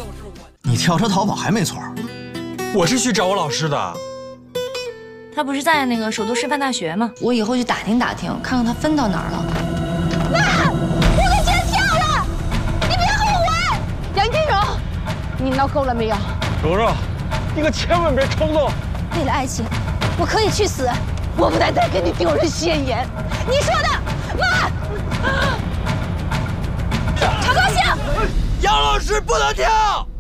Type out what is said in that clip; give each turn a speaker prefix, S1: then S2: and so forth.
S1: 你跳车逃跑还没错。
S2: 我是去找我老师的。
S3: 他不是在那个首都师范大学吗？我以后去打听打听，看看他分到哪儿了。
S4: 妈，我给钱跳了，你别后悔。杨金荣，你闹够了没有？
S2: 柔柔，你可千万别冲动。
S4: 为了爱情，我可以去死，我不但再给你丢人现眼。你说的，妈。超高兴。
S2: 杨老师不能跳。